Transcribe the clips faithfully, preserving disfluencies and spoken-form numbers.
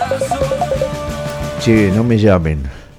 Che, no me llamen.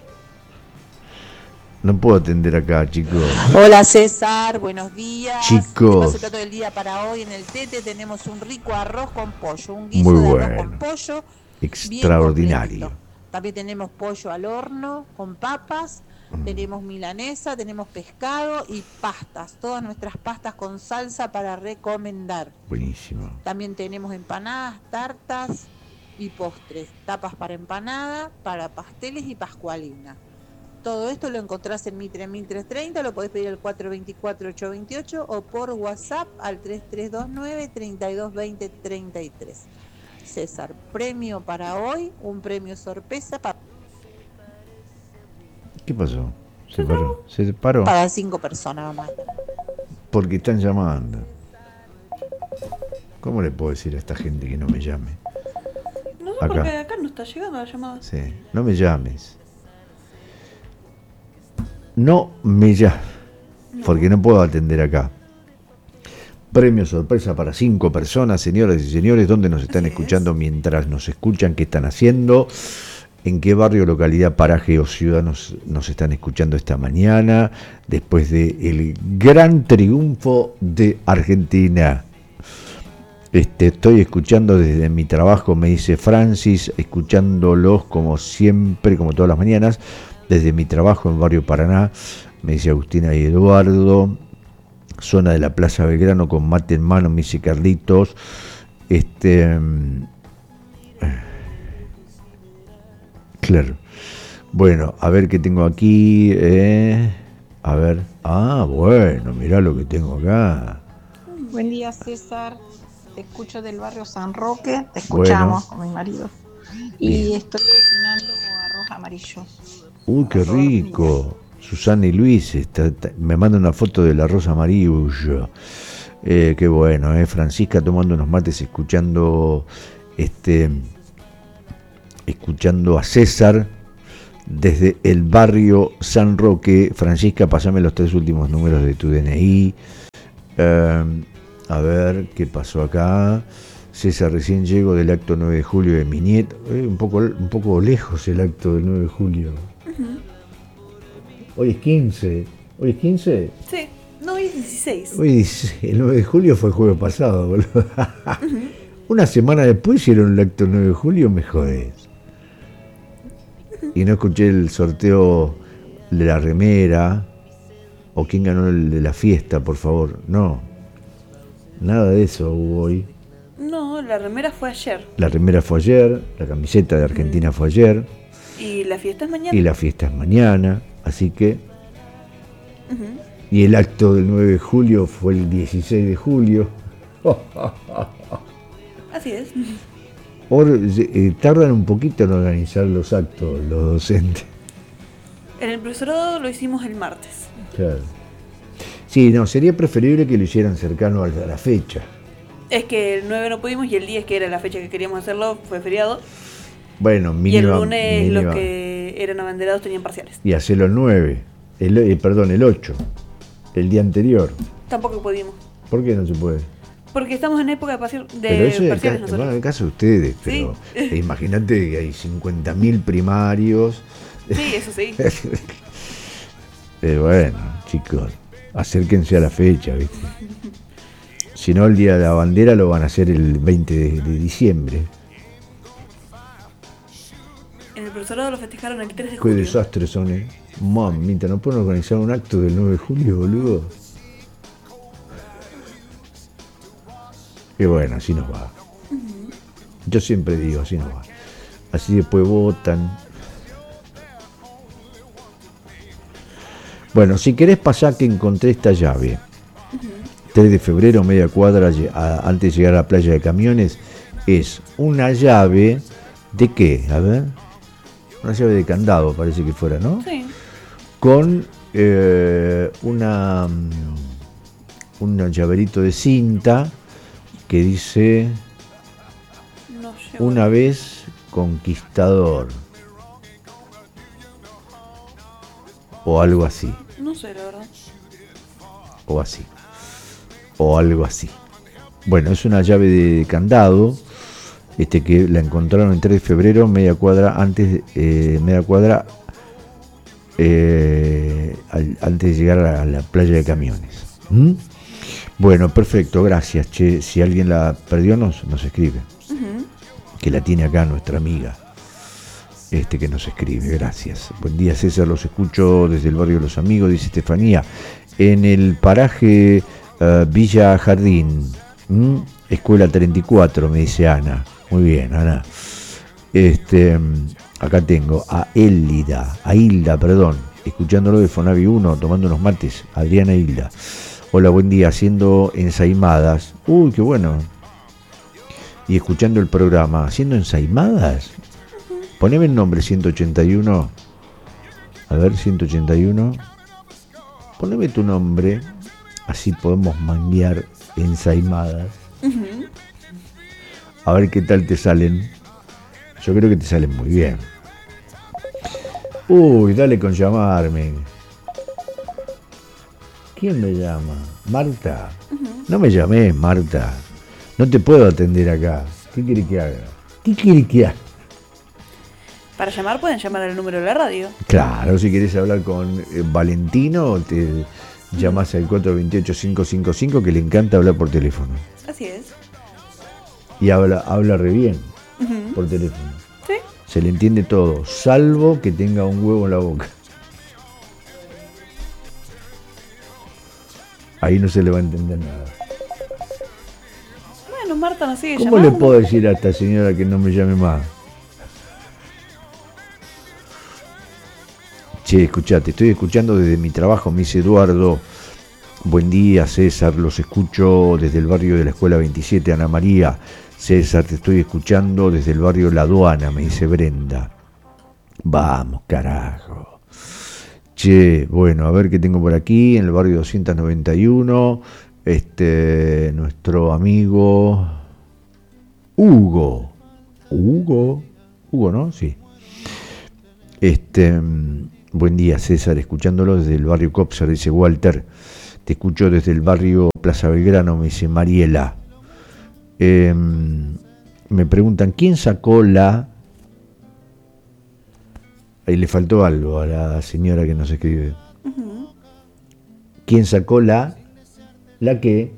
No puedo atender acá, chicos. Hola César, buenos días. Chicos. Se trata del día para hoy. En el Tete tenemos un rico arroz con pollo, un guiso Muy de bueno. arroz con pollo. Extraordinario. También tenemos pollo al horno con papas, mm. tenemos milanesa, tenemos pescado y pastas. Todas nuestras pastas con salsa para recomendar. Buenísimo. También tenemos empanadas, tartas y postres. Tapas para empanada, para pasteles y pascualina. Todo esto lo encontrás en Mitre mil trescientos treinta, lo podés pedir al cuatro dos cuatro, ocho dos ocho o por WhatsApp al tres tres dos nueve, tres dos dos cero, tres tres. César, premio para hoy, un premio sorpresa para... ¿Qué pasó? ¿Se paró? ¿Se paró? Para cinco personas nomás. Porque están llamando. ¿Cómo le puedo decir a esta gente que no me llame? No, acá. Porque acá no está llegando la llamada. Sí, no me llames. No me llames, no. Porque no puedo atender acá. Premio sorpresa para cinco personas, señoras y señores. ¿Dónde nos están Así escuchando es. Mientras nos escuchan? ¿Qué están haciendo? ¿En qué barrio, localidad, paraje o ciudad nos, nos están escuchando esta mañana? Después del gran triunfo de Argentina. Este, estoy escuchando desde mi trabajo, me dice Francis, escuchándolos como siempre, como todas las mañanas. Desde mi trabajo en Barrio Paraná, me dice Agustina y Eduardo, zona de la Plaza Belgrano con mate en mano, me dice Carlitos. Este, claro. Bueno, a ver qué tengo aquí. Eh, a ver. Ah, bueno, mirá lo que tengo acá. Buen día, César. Te escucho del barrio San Roque. Te escuchamos bueno. Con mi marido. Y Bien. Estoy cocinando arroz amarillo. Uy, qué rico. Susana y Luis está, está, me manda una foto del arroz amarillo. Eh, qué bueno, eh. Francisca tomando unos mates, escuchando este, escuchando a César desde el barrio San Roque. Francisca, pasame los tres últimos números de tu D N I. Eh, a ver qué pasó acá. César, recién llego del acto nueve de julio de mi nieto. Eh, un poco, un poco lejos el acto del nueve de julio. Uh-huh. Hoy es quince. ¿Hoy es quince? Sí, no, hoy es dieciséis. Hoy el nueve de julio fue el jueves pasado, boludo. Uh-huh. Una semana después hicieron el acto del nueve de julio, me jodés. Uh-huh. Y no escuché el sorteo de la remera. O quién ganó el de la fiesta, por favor. No. Nada de eso hubo hoy. No, la remera fue ayer. La remera fue ayer, la camiseta de Argentina uh-huh. fue ayer. Y la fiesta es mañana. Y la fiesta es mañana, así que... Uh-huh. Y el acto del nueve de julio fue el dieciséis de julio. Así es. Or, eh, tardan un poquito en organizar los actos los docentes. En el profesorado lo hicimos el martes. Claro. Sí, no, sería preferible que lo hicieran cercano a la fecha. Es que el nueve no pudimos y el diez, que era la fecha que queríamos hacerlo, fue feriado. Bueno, mínima, y el lunes mínima. Los que eran abanderados tenían parciales. Y hacerlo el nueve, el, eh, perdón, el ocho, el día anterior. Tampoco pudimos. ¿Por qué no se puede? Porque estamos en época de, parcial, de pero eso parciales ca- nosotros. Bueno, en el caso de ustedes, pero ¿sí? Imagínate que hay cincuenta mil primarios. Sí, eso sí. eh, bueno, chicos, acérquense a la fecha, ¿viste? Si no, el día de la bandera lo van a hacer el veinte de, de diciembre. En el profesorado lo festejaron el tres de julio. Qué desastres son, ¿eh? Mamita, ¿no pueden organizar un acto del nueve de julio, boludo? Y bueno, así nos va. Uh-huh. Yo siempre digo, así nos va. Así después votan. Bueno, si querés pasar que encontré esta llave. Uh-huh. tres de febrero, media cuadra, a, antes de llegar a la playa de Camiones. Es una llave de qué, a ver. Una llave de candado, parece que fuera, ¿no? Sí. Con eh, una un llaverito de cinta que dice no una vez conquistador o algo así. No sé, la verdad. O así. O algo así. Bueno, es una llave de candado este, que la encontraron el tres de febrero, media cuadra antes, eh, media cuadra eh, al, antes de llegar a la playa de camiones. ¿Mm? Bueno, perfecto, gracias. Che, si alguien la perdió, nos, nos escribe. Uh-huh. Que la tiene acá nuestra amiga. Este que nos escribe, gracias. Buen día, César, los escucho desde el barrio de Los Amigos, dice Estefanía. En el paraje uh, Villa Jardín, ¿Mm? Escuela treinta y cuatro, me dice Ana. Muy bien, Ana. Este, acá tengo a Elida, a Hilda, perdón, escuchándolo de Fonavi uno, tomando unos mates. Adriana Hilda. Hola, buen día, haciendo ensaimadas. Uy, qué bueno. Y escuchando el programa, haciendo ensaimadas. Poneme el nombre ciento ochenta y uno. A ver, ciento ochenta y uno. Poneme tu nombre. Así podemos manguear ensaimadas. Uh-huh. A ver qué tal te salen. Yo creo que te salen muy bien. Uy, dale con llamarme. ¿Quién me llama? Marta. Uh-huh. No me llames, Marta. No te puedo atender acá. ¿Qué quieres que haga? ¿Qué quieres que haga? Para llamar pueden llamar al número de la radio. Claro, si querés hablar con eh, Valentino, te uh-huh. llamás al cuatro dos ocho, cinco cinco cinco, que le encanta hablar por teléfono. Así es. Y habla, habla re bien uh-huh. por teléfono. Sí. Se le entiende todo, salvo que tenga un huevo en la boca. Ahí no se le va a entender nada. Bueno, Marta nos sigue ¿Cómo llamando? le puedo decir a esta señora que no me llame más? Che, escuchate, estoy escuchando desde mi trabajo, me dice Eduardo. Buen día, César, los escucho desde el barrio de la Escuela veintisiete, Ana María. César, te estoy escuchando desde el barrio La Aduana, me dice Brenda. Vamos, carajo. Che, bueno, a ver qué tengo por aquí, en el barrio doscientos noventa y uno, este, nuestro amigo Hugo. Hugo, Hugo, ¿no? Sí. Este... Buen día, César, escuchándolo desde el barrio Copser, dice Walter. Te escucho desde el barrio Plaza Belgrano, me dice Mariela. Eh, me preguntan, ¿quién sacó la...? Ahí le faltó algo a la señora que nos escribe. Uh-huh. ¿Quién sacó la...? ¿La qué?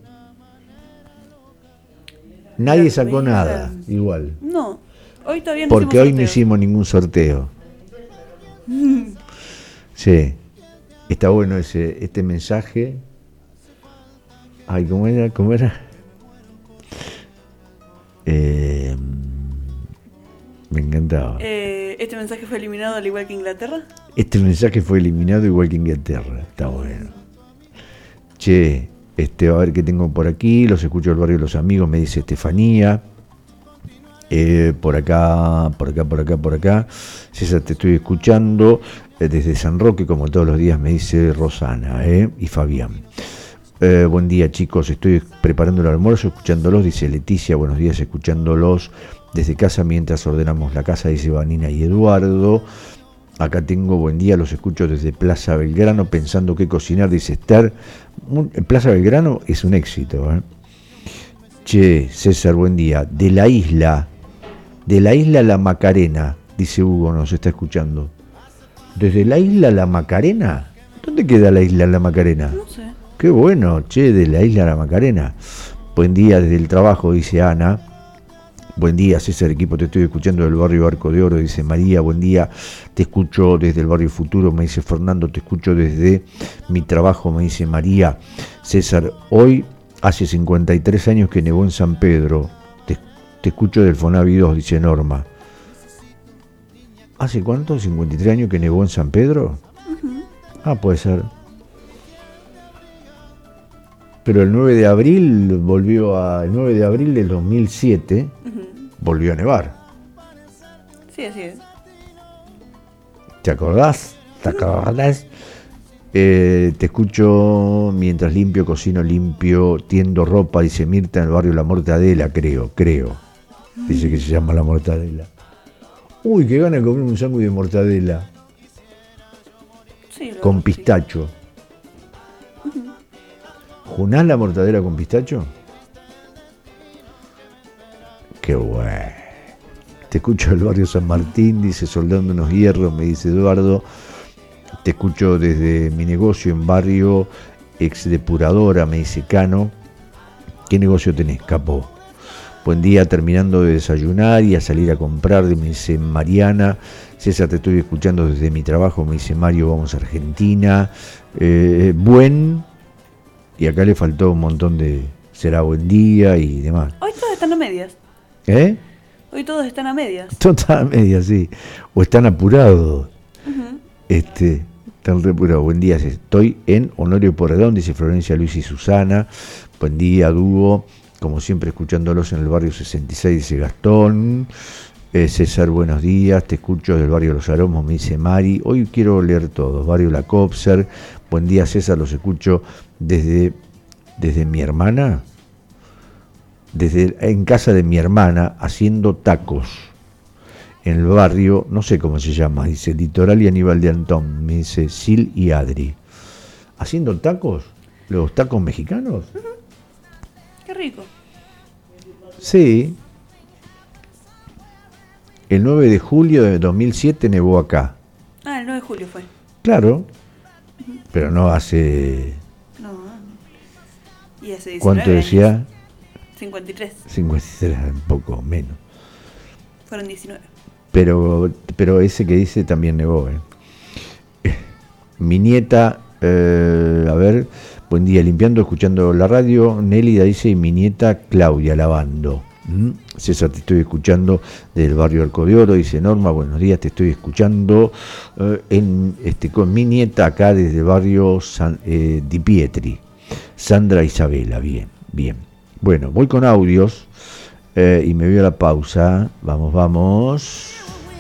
Nadie la sacó primera. Nada, igual. No, hoy todavía no porque hicimos hoy sorteo. no hicimos ningún sorteo. Sí, está bueno ese este mensaje. Ay, ¿cómo era? ¿Cómo era? Eh, me encantaba. Eh, ¿Este mensaje fue eliminado al igual que Inglaterra? Este mensaje fue eliminado igual que Inglaterra. Está bueno. Che, este, a ver qué tengo por aquí. Los escucho del barrio de Los Amigos, me dice Estefanía. Eh, por acá, por acá, por acá, por acá. César, te estoy escuchando eh, desde San Roque, como todos los días, me dice Rosana eh, y Fabián. Eh, buen día, chicos, estoy preparando el almuerzo, escuchándolos, dice Leticia. Buenos días, escuchándolos desde casa mientras ordenamos la casa, dice Vanina y Eduardo. Acá tengo, buen día, los escucho desde Plaza Belgrano, pensando qué cocinar, dice Esther. Plaza Belgrano es un éxito, ¿eh? Che, César, buen día. De la isla, de la isla La Macarena, dice Hugo, nos está escuchando. ¿Desde la isla La Macarena? ¿Dónde queda la isla La Macarena? No sé. Qué bueno, che, de la isla La Macarena. Buen día desde el trabajo, dice Ana. Buen día, César, equipo, te estoy escuchando del barrio Arco de Oro, dice María. Buen día, te escucho desde el barrio Futuro, me dice Fernando. Te escucho desde mi trabajo, me dice María. César, hoy hace cincuenta y tres años que nevó en San Pedro. Te, te escucho del Fonavi dos, dice Norma. ¿Hace cuánto? ¿cincuenta y tres años que nevó en San Pedro? Uh-huh. Ah, puede ser. Pero el nueve de abril volvió a... El nueve de abril del dos mil siete uh-huh. volvió a nevar. Sí, así es. ¿Te acordás? ¿Te acordás? Eh, te escucho mientras limpio, cocino, limpio, tiendo ropa, dice Mirta, en el barrio La Mortadela, creo, creo. Dice que se llama La Mortadela. Uy, qué gana de comer un sándwich de mortadela. Sí, con pistacho. Sí. Uh-huh. ¿Junás la mortadela con pistacho? Qué bueno. te escucho del barrio San Martín, dice Soldando unos hierros, me dice Eduardo. Te escucho desde mi negocio en barrio Ex Depuradora, me dice Cano. ¿Qué negocio tenés, capo? Buen día, terminando de desayunar y a salir a comprar, me dice Mariana. César, te estoy escuchando desde mi trabajo, me dice Mario, vamos a Argentina. Eh, buen, y acá le faltó un montón de será buen día y demás. Hoy todos están a medias. ¿Eh? Hoy todos están a medias. Todos están a medias, sí. O están apurados. Uh-huh. Este, están re apurados. Buen día, estoy en Honorio Porredón, dice Florencia, Luis y Susana. Buen día, dúo. Como siempre, escuchándolos en el barrio sesenta y seis, dice Gastón. Eh, César, buenos días. Te escucho del barrio Los Aromos, me dice Mari. Hoy quiero leer todos. Barrio La Copser. Buen día, César. Los escucho desde, desde mi hermana. Desde en casa de mi hermana, haciendo tacos. En el barrio, no sé cómo se llama, dice Litoral y Aníbal de Antón. Me dice Sil y Adri. ¿Haciendo tacos? ¿Los tacos mexicanos? Uh-huh. Qué rico. Sí. El nueve de julio de dos mil siete nevó acá. Ah, el nueve de julio fue. Claro. Uh-huh. Pero no hace... No. ¿Y hace diecinueve ¿Cuánto decía? Años. cincuenta y tres. cincuenta y tres, un poco menos. Fueron diecinueve. Pero, pero ese que dice también nevó. ¿eh? Mi nieta, eh, a ver... Buen día, limpiando, escuchando la radio. Nélida dice, y mi nieta Claudia, lavando. ¿Mm? César, te estoy escuchando del barrio Arco de Oro, dice Norma, buenos días, te estoy escuchando eh, en, este, con mi nieta acá desde el barrio San, eh, Di Pietri. Sandra Isabela, bien, bien. Bueno, voy con audios eh, y me voy a la pausa. Vamos, vamos.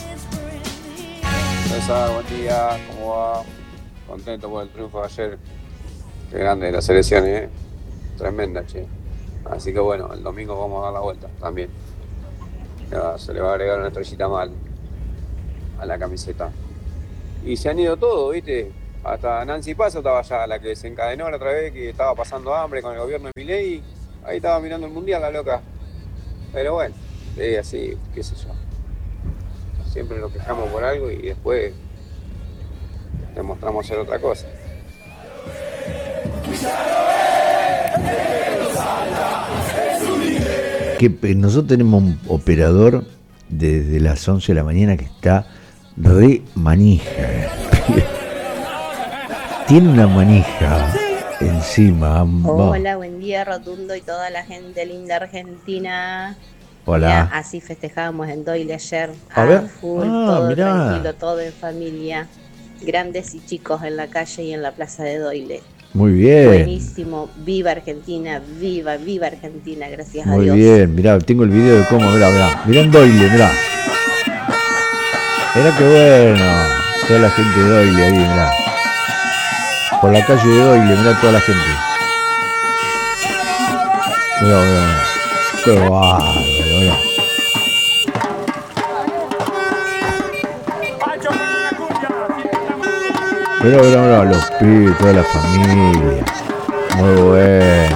César, buen día, ¿cómo va? Contento por el triunfo de ayer. Qué grande la selección, ¿eh? Tremenda, che. Así que bueno, el domingo vamos a dar la vuelta también. Ya, se le va a agregar una estrellita mal a la camiseta. Y se han ido todos, ¿viste? Hasta Nancy Paso estaba allá, la que desencadenó la otra vez, que estaba pasando hambre con el gobierno de Milei. Ahí estaba mirando el mundial, la loca. Pero bueno, es así, qué sé yo. Siempre nos quejamos por algo y después demostramos ser otra cosa. Que nosotros tenemos un operador desde las once de la mañana que está re manija. Tiene una manija encima. Hola, buen día, Rotundo y toda la gente linda argentina. Hola. Mirá, así festejábamos en Doyle ayer. A ver. Full, Ah, todo mirá. tranquilo, todo en familia. Grandes y chicos en la calle y en la plaza de Doyle. Muy bien. Buenísimo. Viva Argentina, viva, viva Argentina, gracias Muy a Dios. bien, mirá, tengo el video de cómo, mirá, mirá. Mirá en Doyle, mirá. Mirá qué bueno. Toda la gente de Doyle ahí, mirá. Por la calle de Doyle, mirá toda la gente. Mirá, mirá, mirá. Qué bárbaro, mirá. Mirá, mirá, mirá, los pibes, toda la familia. Muy bueno.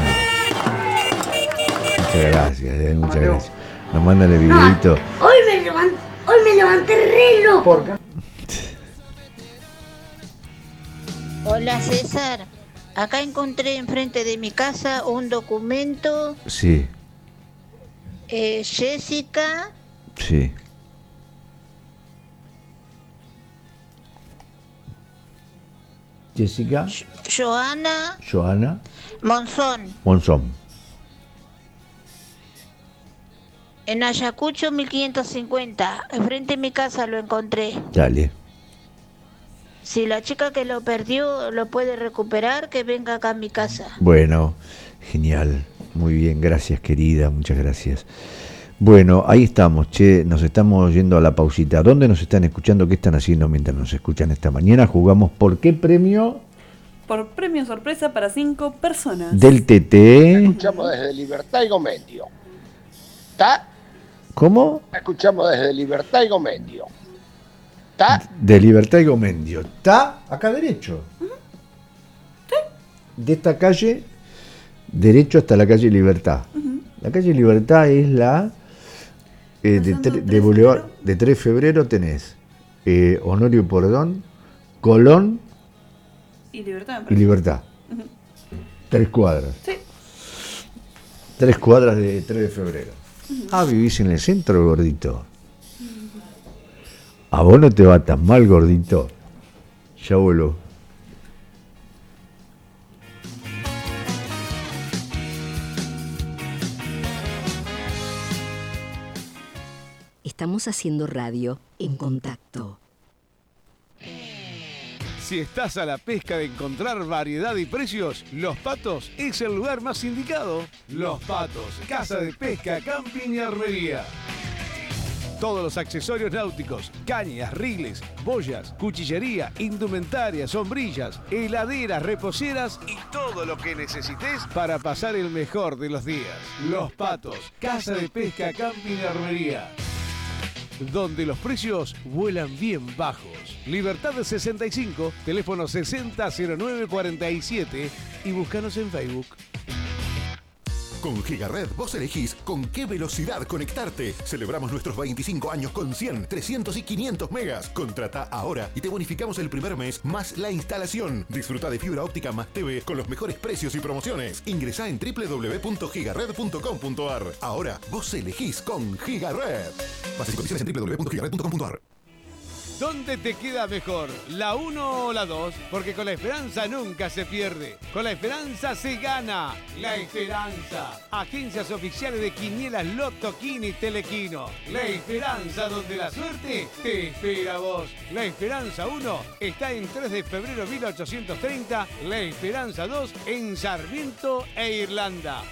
Muchas gracias, eh, muchas gracias. Nos mandan el videito. No, hoy me levanté, hoy me levanté re loco. ¿Por qué? Hola César, acá encontré enfrente de mi casa un documento. Sí, Eh, Jessica, sí. Jessica, Joana Joana, Monzón, Monzón. en Ayacucho mil quinientos cincuenta, enfrente de mi casa lo encontré. Dale. Si la chica que lo perdió lo puede recuperar, que venga acá a mi casa. Bueno, genial. Muy bien, gracias querida, muchas gracias. Bueno, ahí estamos, che, nos estamos yendo a la pausita. ¿Dónde nos están escuchando? ¿Qué están haciendo mientras nos escuchan esta mañana? Jugamos por qué premio Por premio sorpresa para cinco personas. del T T. Escuchamos desde Libertad y Gomendio. ¿Está? ¿Cómo? Escuchamos desde Libertad y Gomendio. ¿Está? De Libertad y Gomendio. ¿Está? Acá derecho. ¿Sí? De esta calle, derecho hasta la calle Libertad. Uh-huh. La calle Libertad es la Eh, de, tre- de Boulevard, de tres de febrero tenés eh, Honorio Porredón, Colón y Libertad. Y Libertad. Uh-huh. Tres cuadras. Sí. Tres cuadras de tres de febrero. Uh-huh. Ah, vivís en el centro, gordito. A vos no te va tan mal, gordito. Ya vuelvo. Estamos haciendo radio en contacto. Si estás a la pesca de encontrar variedad y precios, Los Patos es el lugar más indicado. Los Patos, casa de pesca, camping y armería. Todos los accesorios náuticos, cañas, riles, boyas, cuchillería, indumentaria, sombrillas, heladeras, reposeras y todo lo que necesites para pasar el mejor de los días. Los Patos, casa de pesca, camping y armería. Donde los precios vuelan bien bajos. Libertad sesenta y cinco, teléfono sesenta cero nueve cuarenta y siete y búscanos en Facebook. Con Gigared vos elegís con qué velocidad conectarte. Celebramos nuestros veinticinco años con cien, trescientos y quinientos megas. Contrata ahora y te bonificamos el primer mes más la instalación. Disfruta de fibra óptica más T V con los mejores precios y promociones. Ingresá en doble u doble u doble u punto gigared punto com punto a r. Ahora vos elegís con Gigared. Bases y condiciones en doble u doble u doble u punto gigared punto com punto a r. ¿Dónde te queda mejor? ¿La uno o la dos? Porque con la esperanza nunca se pierde. Con la esperanza se gana. La Esperanza. Agencias oficiales de Quinielas Loto, Quini y Telequino. La Esperanza, donde la suerte te espera a vos. La Esperanza uno está en tres de febrero mil ochocientos treinta. La Esperanza dos en Sarmiento e Irlanda.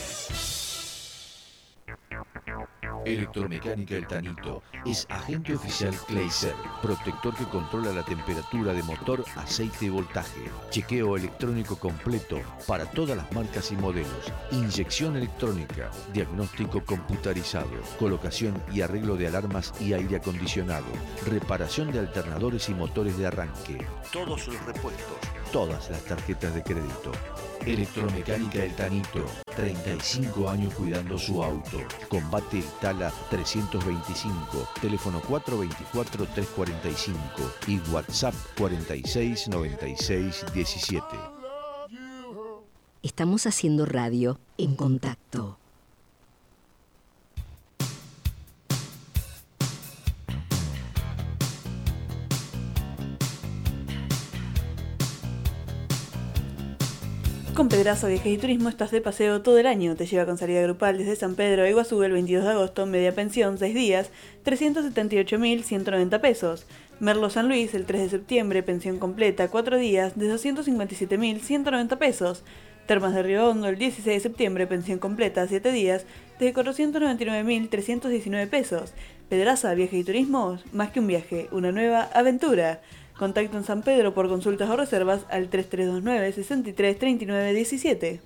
Electromecánica El Tanito es agente oficial Clayser, protector que controla la temperatura de motor, aceite y voltaje, chequeo electrónico completo para todas las marcas y modelos, inyección electrónica, diagnóstico computarizado, colocación y arreglo de alarmas y aire acondicionado, reparación de alternadores y motores de arranque, todos los repuestos, todas las tarjetas de crédito. Electromecánica El Tanito, treinta y cinco años cuidando su auto. Combate el Tala trescientos veinticinco, teléfono cuatro dos cuatro, tres cuatro cinco y WhatsApp cuarenta y seis noventa y seis diecisiete. Estamos haciendo radio en contacto. Con Pedraza Viajes y Turismo estás de paseo todo el año. Te lleva con salida grupal desde San Pedro a Iguazú el veintidós de agosto, media pensión, seis días, trescientos setenta y ocho mil ciento noventa pesos. Merlo San Luis el tres de septiembre, pensión completa, cuatro días, de doscientos cincuenta y siete mil ciento noventa pesos. Termas de Río Hondo el dieciséis de septiembre, pensión completa, siete días, de cuatrocientos noventa y nueve mil trescientos diecinueve pesos. Pedraza Viajes y Turismo, más que un viaje, una nueva aventura. Contacto en San Pedro por consultas o reservas al tres tres dos nueve, seis tres, tres nueve uno siete.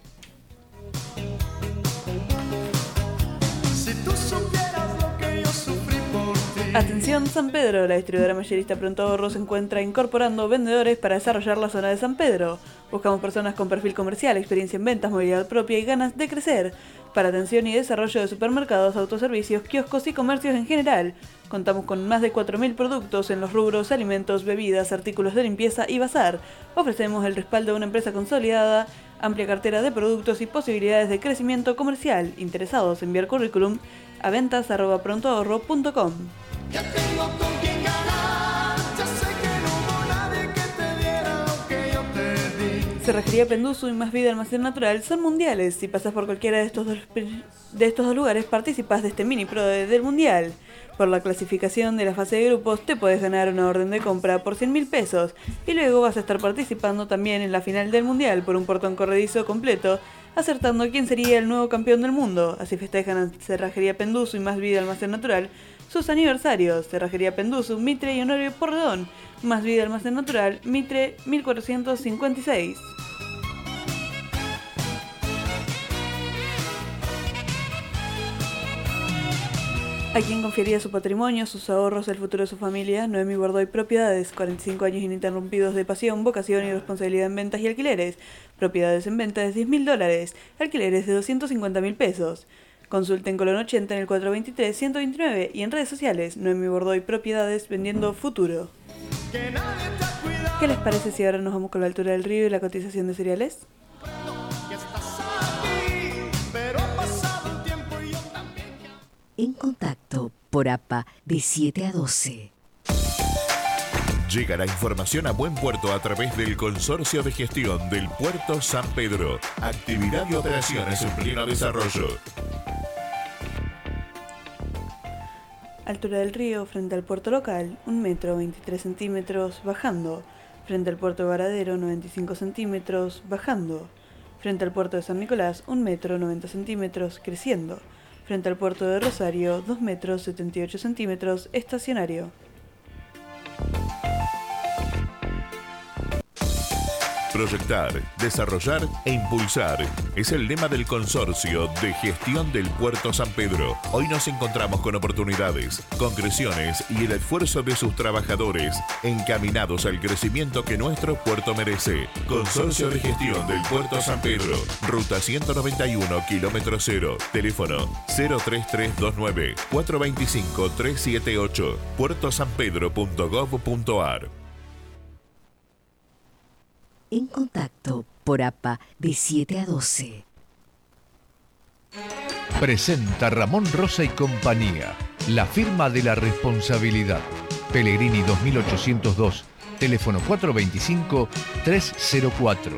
Atención San Pedro, la distribuidora mayorista Pronto Ahorro se encuentra incorporando vendedores para desarrollar la zona de San Pedro. Buscamos personas con perfil comercial, experiencia en ventas, movilidad propia y ganas de crecer. Para atención y desarrollo de supermercados, autoservicios, kioscos y comercios en general. Contamos con más de cuatro mil productos en los rubros alimentos, bebidas, artículos de limpieza y bazar. Ofrecemos el respaldo de una empresa consolidada, amplia cartera de productos y posibilidades de crecimiento comercial. Interesados en enviar currículum a ventas arroba prontoahorro punto com. Ya tengo con quién ganar, ya sé que no hubo nadie que te diera lo que yo te di. Cerrajería Penduzu y Más Vida Almacén Natural son mundiales. Si pasas por cualquiera de estos dos, de estos dos lugares, participas de este mini pro de, del mundial. Por la clasificación de la fase de grupos te puedes ganar una orden de compra por cien mil pesos y luego vas a estar participando también en la final del mundial por un portón corredizo completo, acertando quién sería el nuevo campeón del mundo. Así festejan Cerrajería Penduzu y Más Vida Almacén Natural sus aniversarios. Cerrajería Penduzu, Mitre y Honorio Porredón. Más Vida Almacén Natural, Mitre mil cuatrocientos cincuenta y seis. ¿A quién confiaría su patrimonio, sus ahorros, el futuro de su familia? Noemi Bordoy Propiedades, cuarenta y cinco años ininterrumpidos de pasión, vocación y responsabilidad en ventas y alquileres. Propiedades en venta de diez mil dólares, alquileres de doscientos cincuenta mil pesos. Consulte en Colón ochenta en el cuatrocientos veintitrés ciento veintinueve y en redes sociales Noemi Bordoy Propiedades vendiendo futuro. ¿Qué les parece si ahora nos vamos con la altura del río y la cotización de cereales? En contacto por A P A de siete a doce. Llega la información a buen puerto a través del Consorcio de Gestión del Puerto San Pedro. Actividad y operaciones en pleno desarrollo. Altura del río frente al puerto local, un metro veintitrés centímetros bajando. Frente al puerto de Varadero, noventa y cinco centímetros bajando. Frente al puerto de San Nicolás, un metro noventa centímetros creciendo. Frente al puerto de Rosario, dos metros setenta y ocho centímetros estacionario. Proyectar, desarrollar e impulsar es el lema del Consorcio de Gestión del Puerto San Pedro. Hoy nos encontramos con oportunidades, concreciones y el esfuerzo de sus trabajadores encaminados al crecimiento que nuestro puerto merece. Consorcio de Gestión del Puerto San Pedro, Ruta ciento noventa y uno, kilómetro cero, teléfono cero tres tres dos nueve, cuatro dos cinco, tres siete ocho, puerto san pedro punto gov punto ar. En contacto por A P A de siete a doce. Presenta Ramón Rosa y compañía, la firma de la responsabilidad. Pellegrini dos mil ochocientos dos, teléfono cuatro dos cinco, tres cero cuatro.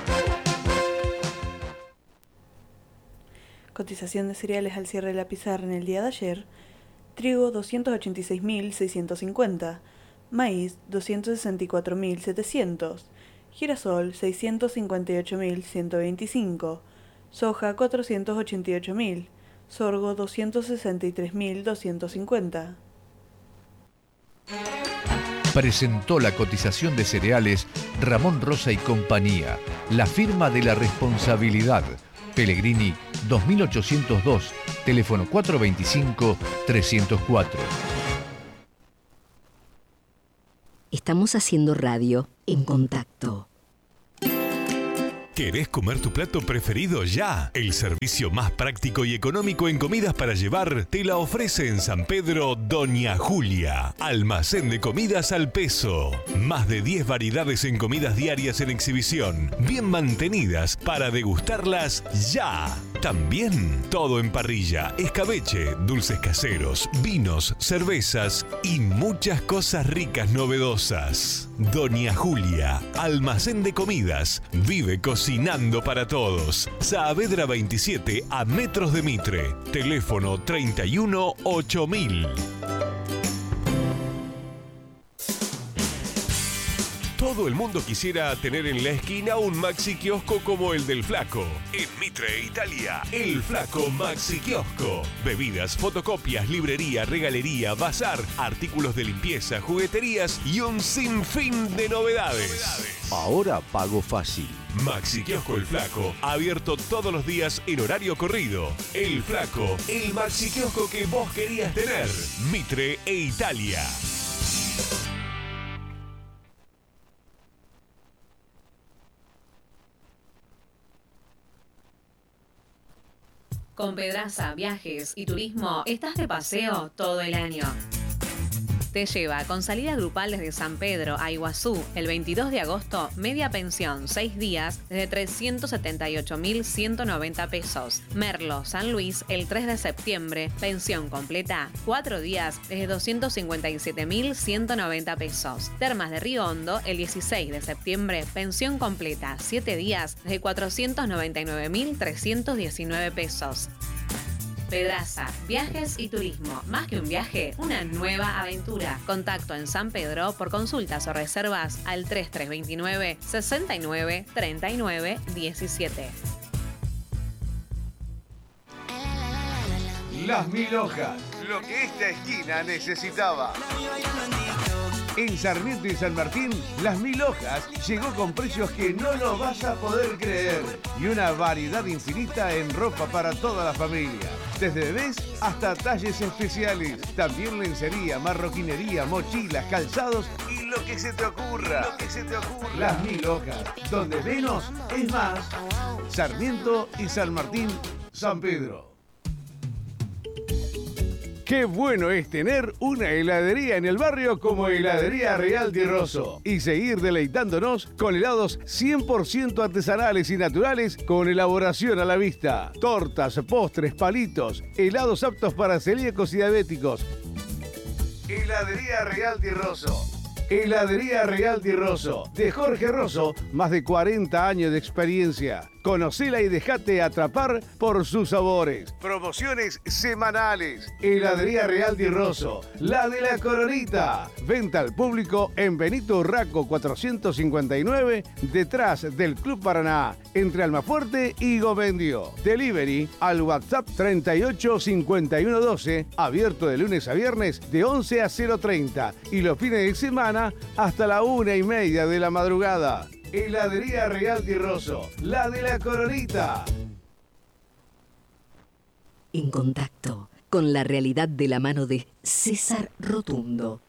Cotización de cereales al cierre de la pizarra en el día de ayer. Trigo doscientos ochenta y seis mil seiscientos cincuenta, maíz doscientos sesenta y cuatro mil setecientos, girasol seiscientos cincuenta y ocho mil ciento veinticinco, soja cuatrocientos ochenta y ocho mil, sorgo doscientos sesenta y tres mil doscientos cincuenta. Presentó la cotización de cereales Ramón Rosa y compañía, la firma de la responsabilidad. Pellegrini dos mil ochocientos dos, teléfono cuatro dos cinco, tres cero cuatro. Estamos haciendo radio en contacto. ¿Querés comer tu plato preferido ya? El servicio más práctico y económico en comidas para llevar te la ofrece en San Pedro Doña Julia. Almacén de comidas al peso. Más de diez variedades en comidas diarias en exhibición, bien mantenidas para degustarlas ya. También todo en parrilla, escabeche, dulces caseros, vinos, cervezas y muchas cosas ricas novedosas. Doña Julia, almacén de comidas, vive cocinando para todos. Saavedra veintisiete a metros de Mitre. Teléfono treinta y uno, ocho mil. Todo el mundo quisiera tener en la esquina un Maxi Kiosco como el del Flaco. En Mitre, Italia, el Flaco Maxi Kiosco. Bebidas, fotocopias, librería, regalería, bazar, artículos de limpieza, jugueterías y un sinfín de novedades. Ahora pago fácil. Maxi Kiosco El Flaco, abierto todos los días en horario corrido. El Flaco, el Maxi Kiosco que vos querías tener. Mitre e Italia. Con Pedraza, Viajes y Turismo estás de paseo todo el año. Te lleva con salida grupal desde San Pedro a Iguazú el veintidós de agosto, media pensión, seis días, desde trescientos setenta y ocho mil ciento noventa pesos. Merlo, San Luis, el tres de septiembre, pensión completa, cuatro días, desde doscientos cincuenta y siete mil ciento noventa pesos. Termas de Río Hondo, el dieciséis de septiembre, pensión completa, siete días, desde cuatrocientos noventa y nueve mil trescientos diecinueve pesos. Pedraza, Viajes y Turismo. Más que un viaje, una nueva aventura. Contacto en San Pedro por consultas o reservas al tres tres dos nueve, sesenta y nueve, treinta y nueve, diecisiete. Las Mil Hojas, lo que esta esquina necesitaba. En Sarmiento y San Martín, Las Mil Hojas llegó con precios que no lo vas a poder creer y una variedad infinita en ropa para toda la familia, desde bebés hasta talles especiales. También lencería, marroquinería, mochilas, calzados y lo que se te ocurra. Lo que se te ocurra. Las Mil Hojas, donde menos es más. Sarmiento y San Martín, San Pedro. Qué bueno es tener una heladería en el barrio como Heladería Realty Rosso y seguir deleitándonos con helados cien por ciento artesanales y naturales con elaboración a la vista. Tortas, postres, palitos, helados aptos para celíacos y diabéticos. Heladería Realty Rosso. Heladería Realty Rosso. De Jorge Rosso, más de cuarenta años de experiencia. Conocela y dejate atrapar por sus sabores. Promociones semanales. Heladería Realty Rosso, la de la Coronita. Venta al público en Benito Urraco cuatrocientos cincuenta y nueve, detrás del Club Paraná, entre Almafuerte y Gomendio. Delivery al WhatsApp treinta y ocho cincuenta y uno doce, abierto de lunes a viernes de once a cero treinta y los fines de semana hasta la una y media de la madrugada. Heladería Realty Rosso, la de la Coronita. En contacto con la realidad de la mano de César Rotundo.